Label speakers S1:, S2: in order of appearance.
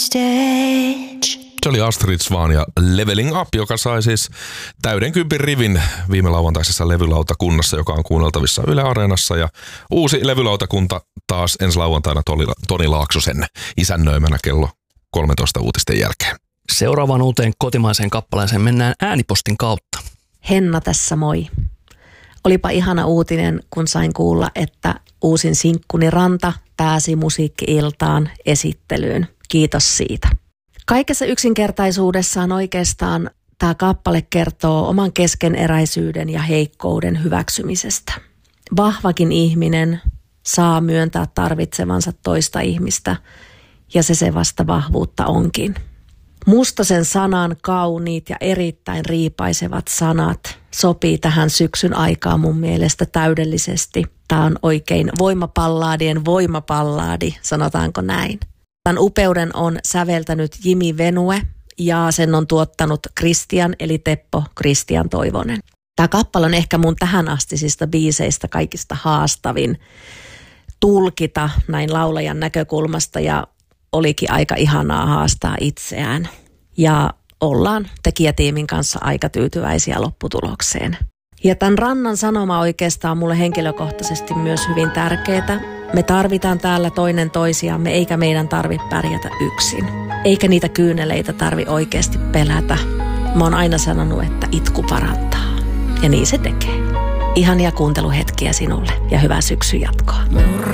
S1: Se oli Astrid Swan ja Leveling Up, joka sai siis täyden 10 rivin viime lauantaisessa levylautakunnassa, joka on kuunneltavissa Yle Areenassa. Ja uusi levylautakunta taas ensi lauantaina Toni Laaksosen isännöimänä kello 13 uutisten jälkeen.
S2: Seuraavaan uuteen kotimaiseen kappaleeseen mennään äänipostin kautta.
S3: Henna tässä moi. Olipa ihana uutinen, kun sain kuulla, että uusin sinkkuni Ranta pääsi musiikki-iltaan esittelyyn. Kiitos siitä. Kaikessa yksinkertaisuudessaan oikeastaan tämä kappale kertoo oman keskeneräisyyden ja heikkouden hyväksymisestä. Vahvakin ihminen saa myöntää tarvitsevansa toista ihmistä ja se vasta vahvuutta onkin. Mustosen sanan kauniit ja erittäin riipaisevat sanat sopii tähän syksyn aikaan mun mielestä täydellisesti. Tämä on oikein voimapallaadien voimapallaadi, sanotaanko näin. Tämän upeuden on säveltänyt Jimi Venue ja sen on tuottanut Kristian eli Teppo Kristian Toivonen. Tämä kappale on ehkä mun tähänastisista biiseistä kaikista haastavin tulkita näin laulajan näkökulmasta ja olikin aika ihanaa haastaa itseään. Ja ollaan tekijätiimin kanssa aika tyytyväisiä lopputulokseen. Ja tämän Rannan sanoma oikeastaan mulle henkilökohtaisesti myös hyvin tärkeää. Me tarvitaan täällä toinen toisiamme, eikä meidän tarvitse pärjätä yksin. Eikä niitä kyyneleitä tarvi oikeasti pelätä. Mä oon aina sanonut, että itku parantaa. Ja niin se tekee. Ihania kuunteluhetkiä sinulle ja hyvää syksyn jatkoa.